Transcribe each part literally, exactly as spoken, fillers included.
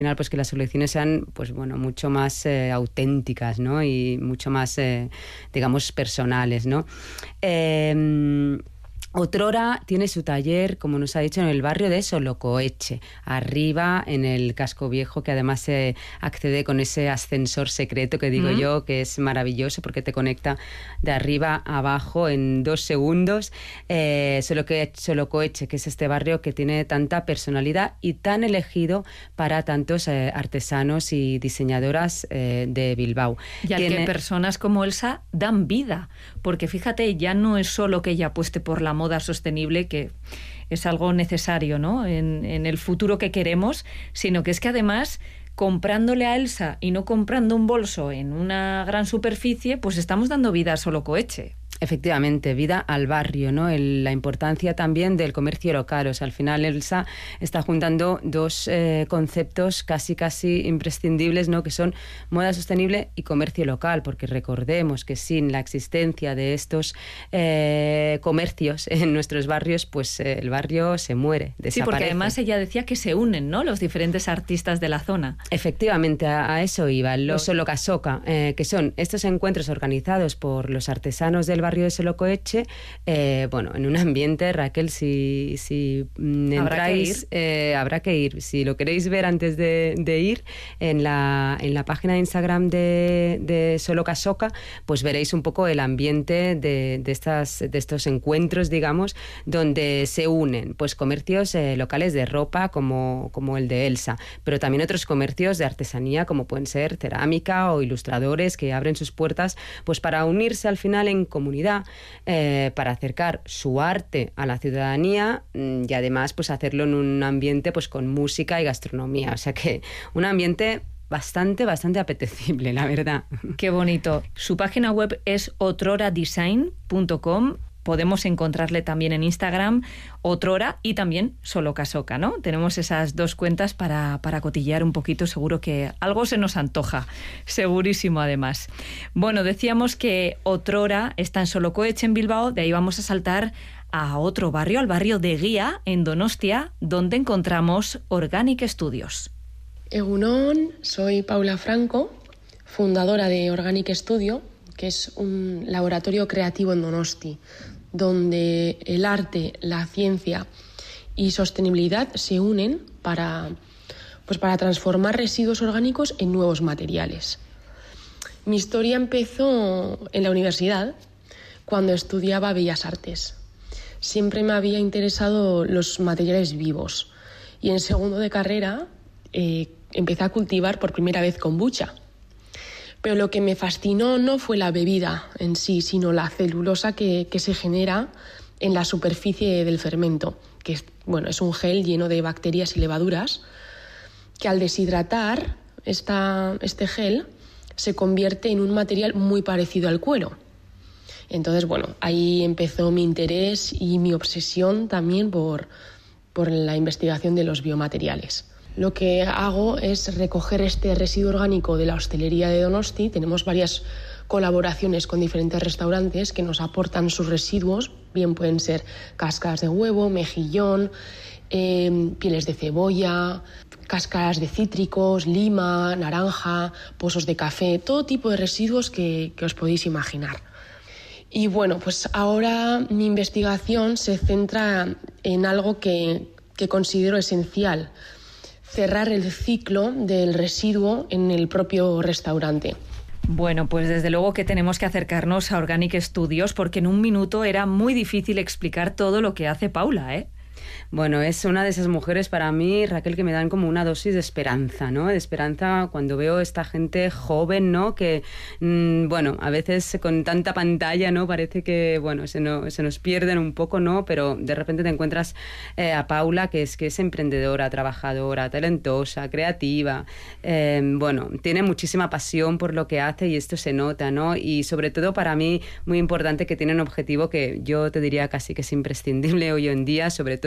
final, pues que las colecciones sean, pues bueno, mucho más eh, auténticas, ¿no? Y mucho más, eh, digamos, personales, ¿no? Eh, Otrora tiene su taller, como nos ha dicho, en el barrio de Solocoeche, arriba en el casco viejo, que además se accede con ese ascensor secreto que digo mm. yo, que es maravilloso porque te conecta de arriba a abajo en dos segundos. Eh, Solocoeche, Solocoeche, que es este barrio que tiene tanta personalidad y tan elegido para tantos eh, artesanos y diseñadoras eh, de Bilbao. Y al tiene... que personas como Elsa dan vida, porque fíjate, ya no es solo que ella apueste por la moda sostenible, que es algo necesario, ¿no? En, en el futuro que queremos, sino que es que además, comprándole a Elsa y no comprando un bolso en una gran superficie, pues estamos dando vida a Solocoeche. Efectivamente, vida al barrio, ¿no? El, la importancia también del comercio local. O sea, al final Elsa está juntando dos eh, conceptos casi casi imprescindibles, ¿no? Que son moda sostenible y comercio local, porque recordemos que sin la existencia de estos eh, comercios en nuestros barrios, pues eh, el barrio se muere, desaparece. Sí, porque además ella decía que se unen, ¿no? Los diferentes artistas de la zona. Efectivamente, a, a eso iba. Los Solocasoca, eh, que son estos encuentros organizados por los artesanos del barrio de Solocoeche, eh, bueno, en un ambiente, Raquel, si, si mm, entráis, habrá que ir. Eh, habrá que ir. Si lo queréis ver antes de, de ir, en la, en la página de Instagram de, de Solocasoca, pues veréis un poco el ambiente de, de, estas, de estos encuentros, digamos, donde se unen pues comercios eh, locales de ropa como, como el de Elsa, pero también otros comercios de artesanía como pueden ser cerámica o ilustradores que abren sus puertas pues para unirse al final en comunidad, eh, para acercar su arte a la ciudadanía y además pues hacerlo en un ambiente pues con música y gastronomía, o sea que un ambiente bastante, bastante apetecible, la verdad. Qué bonito. Su página web es otrora design punto com. Podemos encontrarle también en Instagram, Otrora, y también Solocasoca, ¿no? Tenemos esas dos cuentas para, para cotillear un poquito, seguro que algo se nos antoja, segurísimo además. Bueno, decíamos que Otrora está en Solocoeche, en Bilbao, de ahí vamos a saltar a otro barrio, al barrio de Guía, en Donostia, donde encontramos Organic Studios. Egunon, soy Paula Franco, fundadora de Organic Studio, que es un laboratorio creativo en Donosti, donde el arte, la ciencia y sostenibilidad se unen para, pues para transformar residuos orgánicos en nuevos materiales. Mi historia empezó en la universidad, cuando estudiaba Bellas Artes. Siempre me había interesado los materiales vivos y en segundo de carrera eh, empecé a cultivar por primera vez kombucha. Pero lo que me fascinó no fue la bebida en sí, sino la celulosa que, que se genera en la superficie del fermento, que es, bueno, es un gel lleno de bacterias y levaduras, que al deshidratar esta, este gel se convierte en un material muy parecido al cuero. Entonces, bueno, ahí empezó mi interés y mi obsesión también por, por la investigación de los biomateriales. Lo que hago es recoger este residuo orgánico de la hostelería de Donosti. Tenemos varias colaboraciones con diferentes restaurantes que nos aportan sus residuos. Bien pueden ser cáscaras de huevo, mejillón, eh, pieles de cebolla, cáscaras de cítricos, lima, naranja, pozos de café, todo tipo de residuos que, que os podéis imaginar. Y bueno, pues ahora mi investigación se centra en algo que, que considero esencial: cerrar el ciclo del residuo en el propio restaurante. Bueno, pues desde luego que tenemos que acercarnos a Organic Studios, porque en un minuto era muy difícil explicar todo lo que hace Paula, ¿eh? Bueno, es una de esas mujeres para mí, Raquel, que me dan como una dosis de esperanza, ¿no? De esperanza cuando veo esta gente joven, ¿no? Que, mmm, bueno, a veces con tanta pantalla, ¿no? Parece que, bueno, se, no, se nos pierden un poco, ¿no? Pero de repente te encuentras eh, a Paula, que es, que es emprendedora, trabajadora, talentosa, creativa. Eh, bueno, tiene muchísima pasión por lo que hace y esto se nota, ¿no? Y sobre todo para mí, muy importante, que tiene un objetivo que yo te diría casi que es imprescindible hoy en día, sobre todo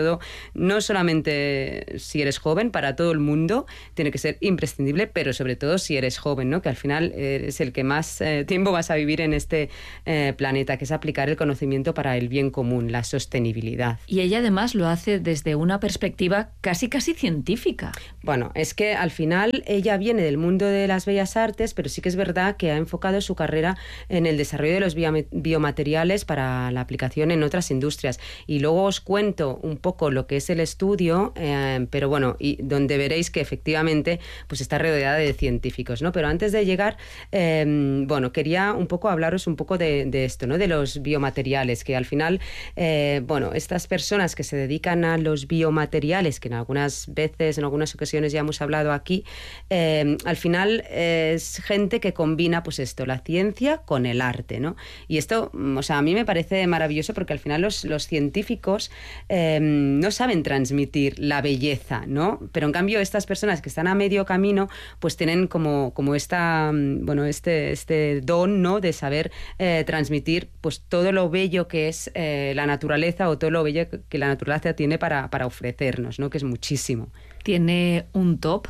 todo, no solamente si eres joven, para todo el mundo tiene que ser imprescindible, pero sobre todo si eres joven, ¿no? Que al final eres el que más eh, tiempo vas a vivir en este eh, planeta, que es aplicar el conocimiento para el bien común, la sostenibilidad. Y ella además lo hace desde una perspectiva casi casi científica. Bueno, es que al final ella viene del mundo de las bellas artes, pero sí que es verdad que ha enfocado su carrera en el desarrollo de los biomateriales para la aplicación en otras industrias. Y luego os cuento un poco lo que es el estudio, eh, pero bueno, y donde veréis que efectivamente pues está rodeada de científicos, ¿no? Pero antes de llegar, eh, bueno, quería un poco hablaros un poco de, de esto, ¿no? De los biomateriales, que al final, eh, bueno, estas personas que se dedican a los biomateriales, que en algunas veces, en algunas ocasiones ya hemos hablado aquí, eh, al final eh, es gente que combina pues esto, la ciencia con el arte, ¿no? Y esto, o sea, a mí me parece maravilloso porque al final los, los científicos eh, no saben transmitir la belleza, ¿no? Pero en cambio estas personas que están a medio camino pues tienen como, como esta, bueno, este, este don, ¿no? De saber eh, transmitir pues todo lo bello que es eh, la naturaleza o todo lo bello que la naturaleza tiene para, para ofrecernos, ¿no? Que es muchísimo. Tiene un top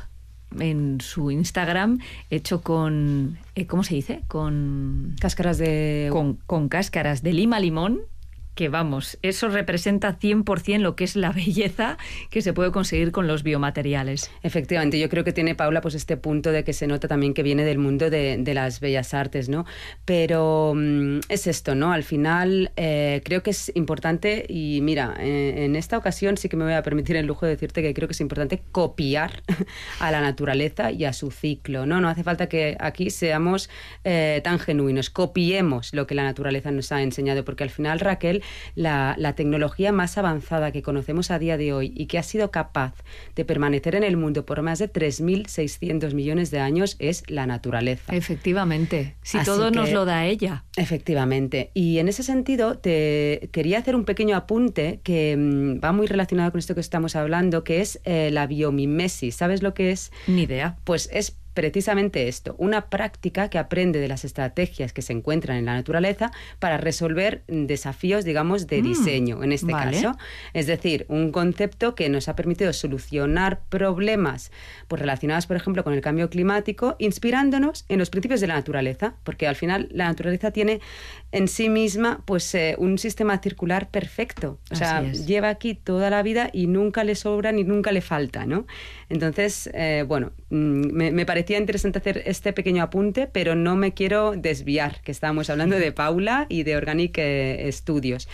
en su Instagram hecho con, ¿cómo se dice? Con cáscaras de... Con, con cáscaras de lima limón, que vamos, eso representa cien por ciento lo que es la belleza que se puede conseguir con los biomateriales. Efectivamente, yo creo que tiene Paula pues este punto de que se nota también que viene del mundo de, de las bellas artes, ¿no? Pero um, es esto, ¿no? Al final eh, creo que es importante y mira, eh, en esta ocasión sí que me voy a permitir el lujo de decirte que creo que es importante copiar a la naturaleza y a su ciclo, ¿no? No hace falta que aquí seamos eh, tan genuinos, copiemos lo que la naturaleza nos ha enseñado, porque al final, Raquel, La, la tecnología más avanzada que conocemos a día de hoy y que ha sido capaz de permanecer en el mundo por más de tres mil seiscientos millones de años es la naturaleza. Efectivamente, si Así todo que, nos lo da ella. Efectivamente. Y en ese sentido te quería hacer un pequeño apunte que mmm, va muy relacionado con esto que estamos hablando, que es eh, la biomimesis. ¿Sabes lo que es? Ni idea. Pues es precisamente esto, una práctica que aprende de las estrategias que se encuentran en la naturaleza para resolver desafíos, digamos, de diseño, mm, en este vale. caso. Es decir, un concepto que nos ha permitido solucionar problemas pues, relacionados, por ejemplo, con el cambio climático, inspirándonos en los principios de la naturaleza, porque al final la naturaleza tiene en sí misma pues, eh, un sistema circular perfecto. O sea, lleva aquí toda la vida y nunca le sobra ni nunca le falta, ¿no? Entonces, eh, bueno, me, me parecía interesante hacer este pequeño apunte, pero no me quiero desviar, que estábamos hablando de Paula y de Organic eh, Studios.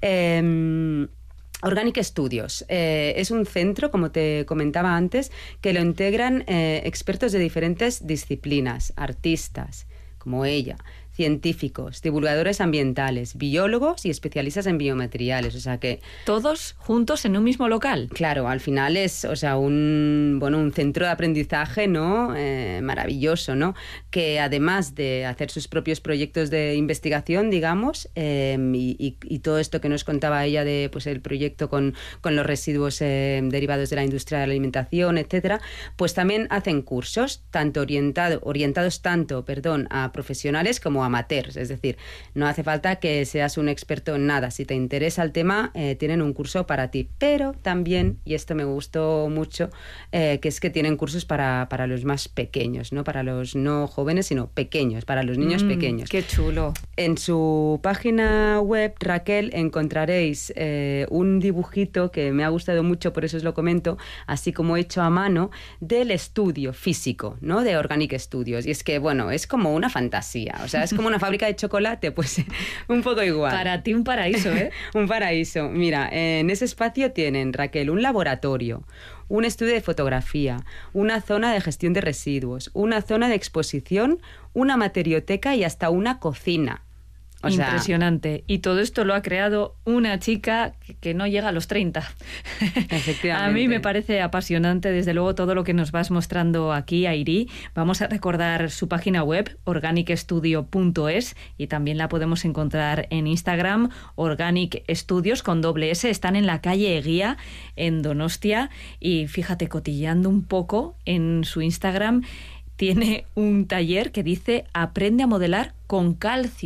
Eh, Organic Studios eh, es un centro, como te comentaba antes, que lo integran eh, expertos de diferentes disciplinas, artistas, como ella, científicos, divulgadores ambientales, biólogos y especialistas en biomateriales, o sea que... ¿Todos juntos en un mismo local? Claro, al final es, o sea, un, bueno, un centro de aprendizaje, ¿no? Eh, maravilloso, ¿no? Que además de hacer sus propios proyectos de investigación, digamos, eh, y, y, y todo esto que nos contaba ella de, pues, el proyecto con, con los residuos eh, derivados de la industria de la alimentación, etcétera, pues también hacen cursos, tanto orientado, orientados tanto, perdón, a profesionales como a amateurs, es decir, no hace falta que seas un experto en nada. Si te interesa el tema, eh, tienen un curso para ti. Pero también, y esto me gustó mucho, eh, que es que tienen cursos para, para los más pequeños, no para los no jóvenes, sino pequeños, para los niños mm, pequeños. ¡Qué chulo! En su página web, Raquel, encontraréis eh, un dibujito que me ha gustado mucho, por eso os lo comento, así como hecho a mano, del estudio físico, ¿no? De Organic Studios. Y es que, bueno, es como una fantasía, o sea, es como una fábrica de chocolate, pues un poco igual. Para ti un paraíso, ¿eh? Un paraíso. Mira, en ese espacio tienen, Raquel, un laboratorio, un estudio de fotografía, una zona de gestión de residuos, una zona de exposición, una materioteca y hasta una cocina. O Impresionante. Sea, y todo esto lo ha creado una chica que no llega a los treinta. Efectivamente. A mí me parece apasionante, desde luego, todo lo que nos vas mostrando aquí, Airi. Vamos a recordar su página web, organic studio punto es, y también la podemos encontrar en Instagram, Organic Studios con doble S. Están en la calle Eguía, en Donostia. Y fíjate, cotilleando un poco en su Instagram, tiene un taller que dice Aprende a modelar con calcio.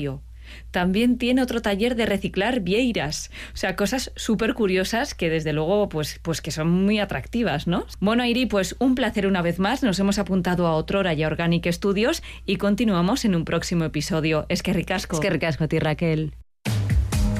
también tiene otro taller de reciclar vieiras. O sea, cosas súper curiosas que desde luego pues, pues que son muy atractivas, ¿no? Bueno, Airi, pues un placer una vez más. Nos hemos apuntado a Otrora y a Organic Studios y continuamos en un próximo episodio. Es que ricasco. Es que ricasco a ti, Raquel.